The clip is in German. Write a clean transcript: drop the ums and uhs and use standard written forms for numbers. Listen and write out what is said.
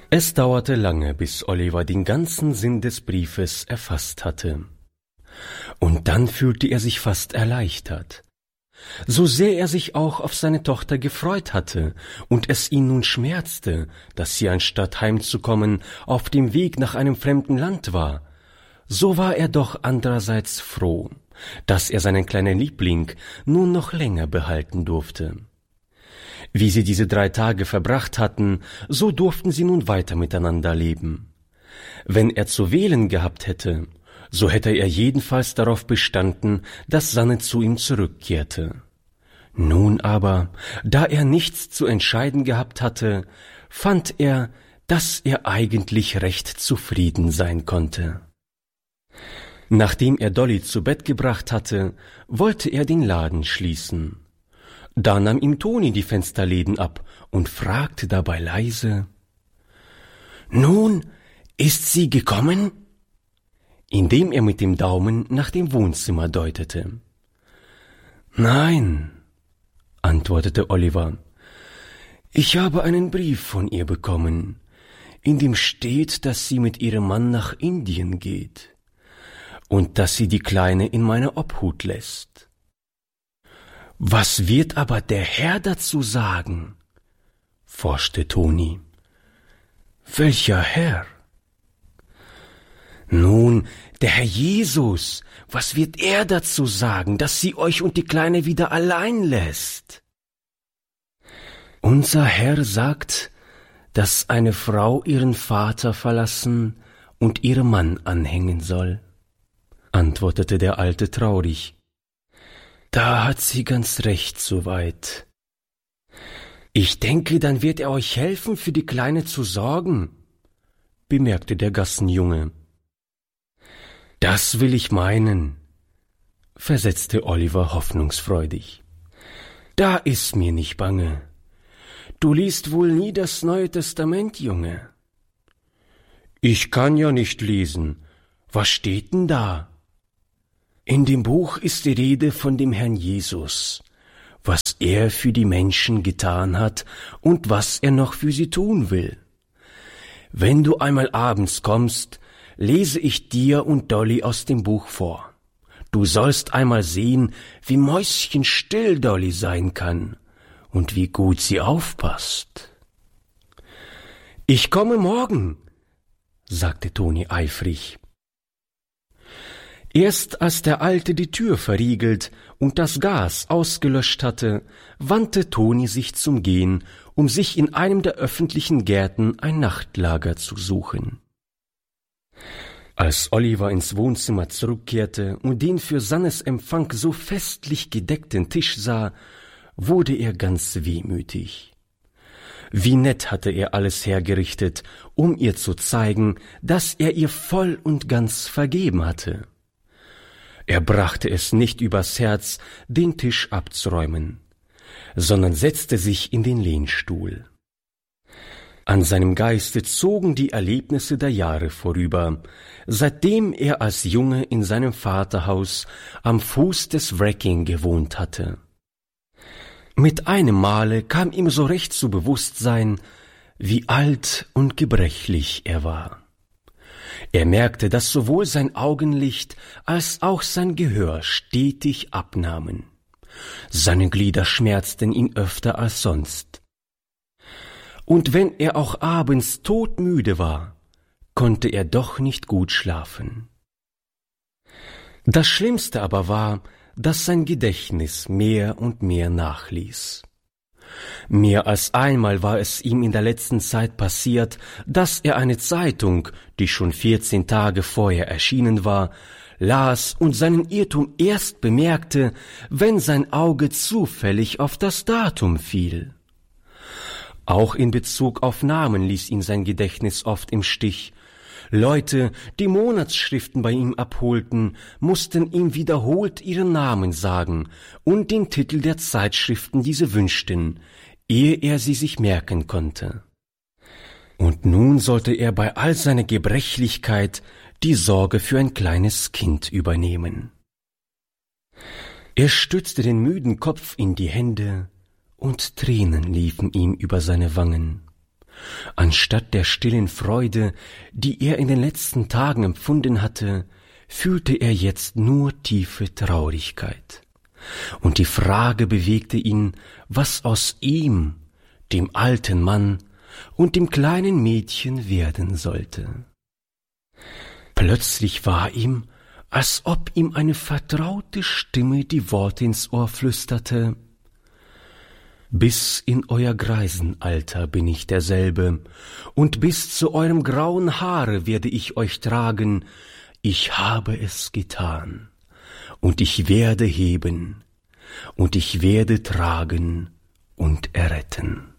Es dauerte lange, bis Oliver den ganzen Sinn des Briefes erfasst hatte. Und dann fühlte er sich fast erleichtert. So sehr er sich auch auf seine Tochter gefreut hatte und es ihn nun schmerzte, dass sie anstatt heimzukommen auf dem Weg nach einem fremden Land war, so war er doch andererseits froh, dass er seinen kleinen Liebling nun noch länger behalten durfte. Wie sie diese 3 Tage verbracht hatten, so durften sie nun weiter miteinander leben. Wenn er zu wählen gehabt hätte, so hätte er jedenfalls darauf bestanden, dass Sanne zu ihm zurückkehrte. Nun aber, da er nichts zu entscheiden gehabt hatte, fand er, dass er eigentlich recht zufrieden sein konnte. Nachdem er Dolly zu Bett gebracht hatte, wollte er den Laden schließen. Da nahm ihm Toni die Fensterläden ab und fragte dabei leise: »Nun, ist sie gekommen?« indem er mit dem Daumen nach dem Wohnzimmer deutete. »Nein«, antwortete Oliver, »ich habe einen Brief von ihr bekommen, in dem steht, dass sie mit ihrem Mann nach Indien geht und dass sie die Kleine in meine Obhut lässt.« »Was wird aber der Herr dazu sagen?« forschte Toni. »Welcher Herr?« »Nun, der Herr Jesus, was wird er dazu sagen, dass sie euch und die Kleine wieder allein lässt?« »Unser Herr sagt, dass eine Frau ihren Vater verlassen und ihrem Mann anhängen soll«, antwortete der Alte traurig. »Da hat sie ganz recht soweit. Ich denke, dann wird er euch helfen, für die Kleine zu sorgen«, bemerkte der Gassenjunge. »Das will ich meinen«, versetzte Oliver hoffnungsfreudig. »Da ist mir nicht bange. Du liest wohl nie das Neue Testament, Junge?« »Ich kann ja nicht lesen. Was steht denn da?« »In dem Buch ist die Rede von dem Herrn Jesus, was er für die Menschen getan hat und was er noch für sie tun will. Wenn du einmal abends kommst, lese ich dir und Dolly aus dem Buch vor. Du sollst einmal sehen, wie mäuschenstill Dolly sein kann und wie gut sie aufpasst.« »Ich komme morgen«, sagte Toni eifrig. Erst als der Alte die Tür verriegelt und das Gas ausgelöscht hatte, wandte Toni sich zum Gehen, um sich in einem der öffentlichen Gärten ein Nachtlager zu suchen. Als Oliver ins Wohnzimmer zurückkehrte und den für Sannes Empfang so festlich gedeckten Tisch sah, wurde er ganz wehmütig. Wie nett hatte er alles hergerichtet, um ihr zu zeigen, dass er ihr voll und ganz vergeben hatte. Er brachte es nicht übers Herz, den Tisch abzuräumen, sondern setzte sich in den Lehnstuhl. An seinem Geiste zogen die Erlebnisse der Jahre vorüber, seitdem er als Junge in seinem Vaterhaus am Fuß des Wrecking gewohnt hatte. Mit einem Male kam ihm so recht zu Bewusstsein, wie alt und gebrechlich er war. Er merkte, dass sowohl sein Augenlicht als auch sein Gehör stetig abnahmen. Seine Glieder schmerzten ihn öfter als sonst. Und wenn er auch abends todmüde war, konnte er doch nicht gut schlafen. Das Schlimmste aber war, dass sein Gedächtnis mehr und mehr nachließ. Mehr als einmal war es ihm in der letzten Zeit passiert, dass er eine Zeitung, die schon 14 Tage vorher erschienen war, las und seinen Irrtum erst bemerkte, wenn sein Auge zufällig auf das Datum fiel. Auch in Bezug auf Namen ließ ihn sein Gedächtnis oft im Stich. Leute, die Monatsschriften bei ihm abholten, mussten ihm wiederholt ihren Namen sagen und den Titel der Zeitschriften diese wünschten, ehe er sie sich merken konnte. Und nun sollte er bei all seiner Gebrechlichkeit die Sorge für ein kleines Kind übernehmen. Er stützte den müden Kopf in die Hände, und Tränen liefen ihm über seine Wangen. Anstatt der stillen Freude, die er in den letzten Tagen empfunden hatte, fühlte er jetzt nur tiefe Traurigkeit. Und die Frage bewegte ihn, was aus ihm, dem alten Mann und dem kleinen Mädchen werden sollte. Plötzlich war ihm, als ob ihm eine vertraute Stimme die Worte ins Ohr flüsterte: »Bis in euer Greisenalter bin ich derselbe, und bis zu eurem grauen Haare werde ich euch tragen. Ich habe es getan, und ich werde heben, und ich werde tragen und erretten.«